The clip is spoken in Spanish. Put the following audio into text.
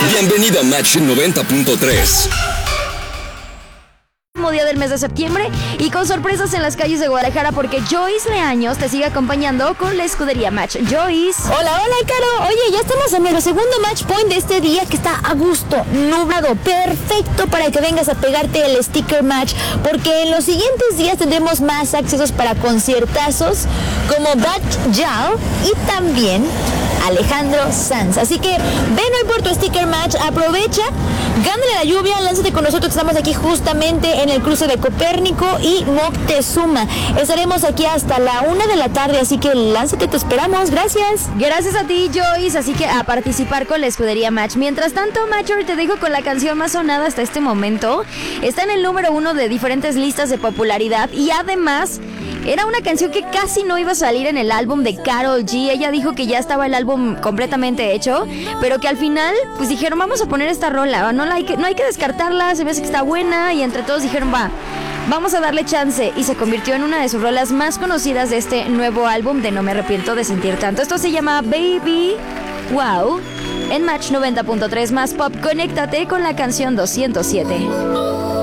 Bienvenido a Match 90.3. Día del mes de septiembre y con sorpresas en las calles de Guadalajara porque Joyce Leaños te sigue acompañando con la escudería Match. Joyce. Hola, Caro. Oye, ya estamos en el segundo match point de este día que está a gusto, nublado, perfecto para que vengas a pegarte el sticker match, porque en los siguientes días tendremos más accesos para conciertazos como Bad Yal y también Alejandro Sanz. Así que ven hoy por tu sticker match, aprovecha, gánale la lluvia, lánzate con nosotros. Estamos aquí justamente en el cruce de Copérnico y Moctezuma. Estaremos aquí hasta la 1 de la tarde, así que lánzate, te esperamos. Gracias. Gracias a ti, Joyce. Así que a participar con la escudería Match. Mientras tanto, Matcher, te dejo con la canción más sonada hasta este momento. Está en el número 1 de diferentes listas de popularidad y además era una canción que casi no iba a salir en el álbum de Karol G. Ella dijo que ya estaba el álbum completamente hecho, pero que al final pues dijeron, vamos a poner esta rola, no hay que descartarla, se me hace que está buena, y entre todos dijeron, vamos a darle chance, y se convirtió en una de sus rolas más conocidas de este nuevo álbum de No Me Arrepiento de Sentir Tanto. Esto se llama Baby Wow. En Match 90.3 más pop, conéctate con la canción 207.